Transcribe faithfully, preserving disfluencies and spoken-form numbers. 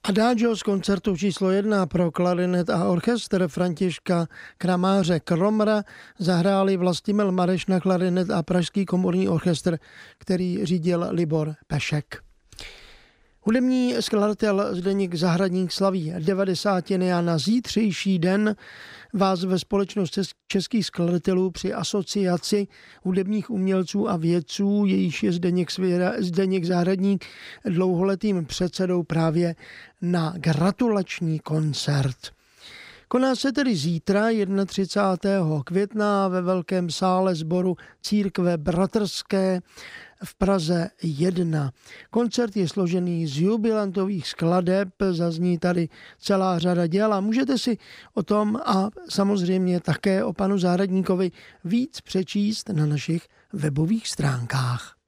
Adagio z koncertu číslo jedna pro klarinet a orchestr Františka Kramáře Kromra zahráli Vlastimil Mareš na klarinet a Pražský komorní orchestr, který řídil Libor Pešek. Hudební skladatel Zdeněk Zahradník slaví devadesátiny a na zítřejší den vás ve společnost českých skladatelů při asociaci hudebních umělců a vědců, jejíž je Zdeněk, Svěra, Zdeněk Zahradník dlouholetým předsedou, právě na gratulační koncert. Koná se tedy zítra třicátého prvního května ve velkém sále sboru Církve bratrské v Praze jedna. Koncert je složený z jubilantových skladeb, zazní tady celá řada děl a můžete si o tom a samozřejmě také o panu Zahradníkovi víc přečíst na našich webových stránkách.